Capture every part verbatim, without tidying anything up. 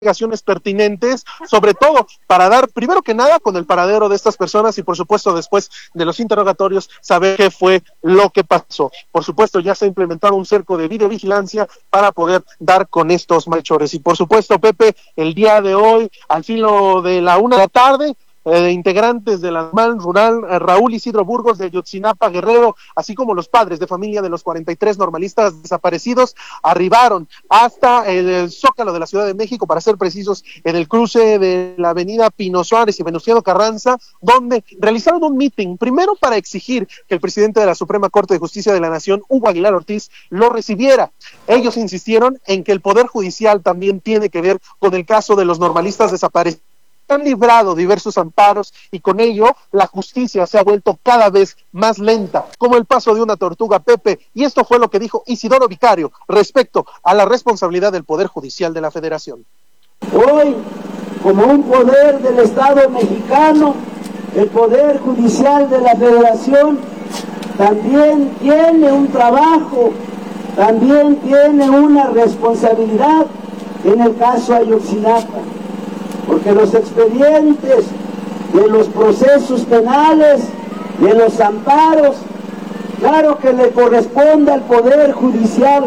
investigaciones pertinentes, sobre todo para dar, primero que nada, con el paradero de estas personas y por supuesto después de los interrogatorios, saber qué fue lo que pasó. Por supuesto ya se ha implementado un cerco de videovigilancia para poder dar con estos malhechores. Y por supuesto, Pepe, el día de hoy, al filo de la una de la tarde, Eh, integrantes de la ANMAN rural, eh, Raúl Isidro Burgos de Ayotzinapa, Guerrero, así como los padres de familia de los cuarenta y tres normalistas desaparecidos, arribaron hasta el, el Zócalo de la Ciudad de México, para ser precisos, en el cruce de la avenida Pino Suárez y Venustiano Carranza, donde realizaron un meeting, primero para exigir que el presidente de la Suprema Corte de Justicia de la Nación, Hugo Aguilar Ortiz, lo recibiera. Ellos insistieron en que el Poder Judicial también tiene que ver con el caso de los normalistas desaparecidos. Han librado diversos amparos y con ello la justicia se ha vuelto cada vez más lenta, como el paso de una tortuga, Pepe, y esto fue lo que dijo Isidoro Vicario respecto a la responsabilidad del Poder Judicial de la Federación. Hoy, como un poder del Estado mexicano, el Poder Judicial de la Federación también tiene un trabajo, también tiene una responsabilidad en el caso Ayotzinapa. Porque los expedientes de los procesos penales, de los amparos, claro que le corresponde al Poder Judicial.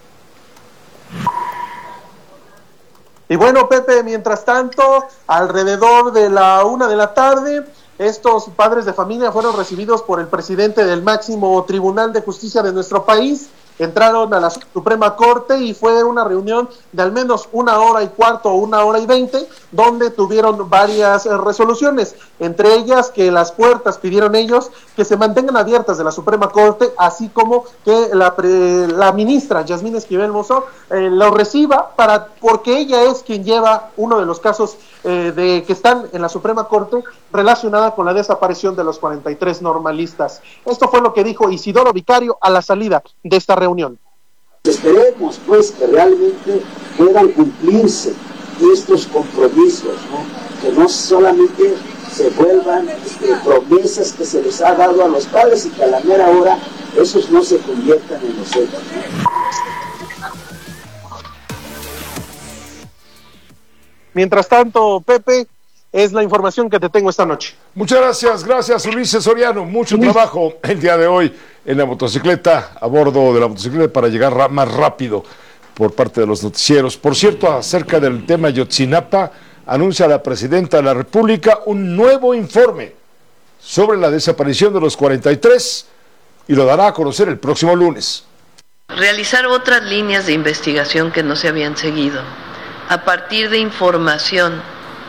Y bueno, Pepe, mientras tanto, alrededor de la una de la tarde, estos padres de familia fueron recibidos por el presidente del máximo Tribunal de Justicia de nuestro país. Entraron a la Suprema Corte y fue una reunión de al menos una hora y cuarto o una hora y veinte, donde tuvieron varias eh, resoluciones, entre ellas que las puertas, pidieron ellos, que se mantengan abiertas de la Suprema Corte, así como que la, pre, la ministra Yasmín Esquivel Mozo eh, lo reciba, para porque ella es quien lleva uno de los casos eh, de que están en la Suprema Corte relacionada con la desaparición de los cuarenta y tres normalistas. Esto fue lo que dijo Isidoro Vicario a la salida de esta reunión. Esperemos pues que realmente puedan cumplirse estos compromisos, ¿no? Que no solamente se vuelvan este, promesas que se les ha dado a los padres y que a la mera hora esos no se conviertan en los hechos, ¿no? Mientras tanto, Pepe, es la información que te tengo esta noche. Muchas gracias, gracias Ulises Soriano, mucho Ulises. Trabajo el día de hoy en la motocicleta, a bordo de la motocicleta para llegar ra- más rápido por parte de los noticieros. Por cierto, acerca del tema Ayotzinapa, anuncia la presidenta de la República un nuevo informe sobre la desaparición de los cuarenta y tres y lo dará a conocer el próximo lunes. Realizar otras líneas de investigación que no se habían seguido, a partir de información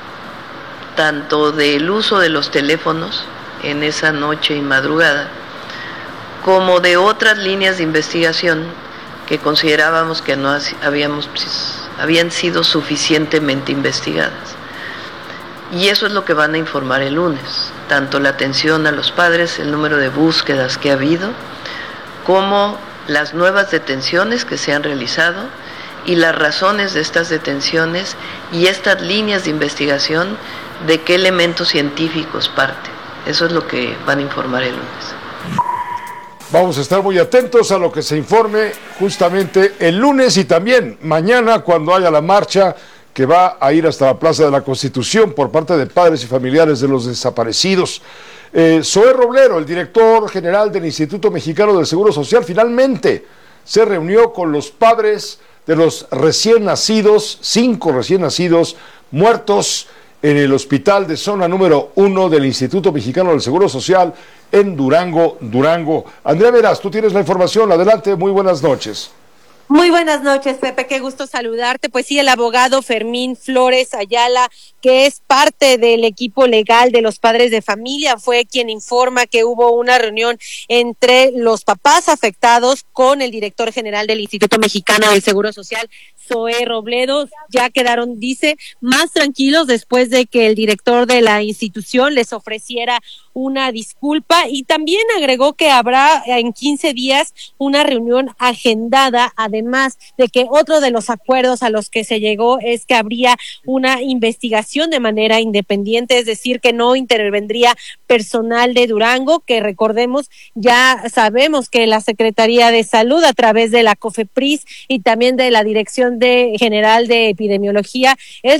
tanto del uso de los teléfonos en esa noche y madrugada, como de otras líneas de investigación que considerábamos que no habíamos, habían sido suficientemente investigadas. Y eso es lo que van a informar el lunes, tanto la atención a los padres, el número de búsquedas que ha habido, como las nuevas detenciones que se han realizado y las razones de estas detenciones y estas líneas de investigación, de qué elementos científicos parte. Eso es lo que van a informar el lunes. Vamos a estar muy atentos a lo que se informe justamente el lunes y también mañana cuando haya la marcha que va a ir hasta la Plaza de la Constitución por parte de padres y familiares de los desaparecidos. Eh, Zoé Roblero, el director general del Instituto Mexicano del Seguro Social, finalmente se reunió con los padres de los recién nacidos, cinco recién nacidos muertos en el hospital de zona número uno del Instituto Mexicano del Seguro Social en Durango, Durango. Andrea Veras, tú tienes la información, adelante, muy buenas noches. Muy buenas noches, Pepe, qué gusto saludarte. Pues sí, el abogado Fermín Flores Ayala, que es parte del equipo legal de los padres de familia, fue quien informa que hubo una reunión entre los papás afectados con el director general del Instituto Mexicano del Seguro Social, Zoé Robledo. Ya quedaron, dice, más tranquilos después de que el director de la institución les ofreciera una disculpa, y también agregó que habrá en quince días una reunión agendada, además de que otro de los acuerdos a los que se llegó es que habría una investigación de manera independiente, es decir, que no intervendría personal de Durango, que recordemos, ya sabemos que la Secretaría de Salud a través de la COFEPRIS y también de la Dirección de General de Epidemiología, es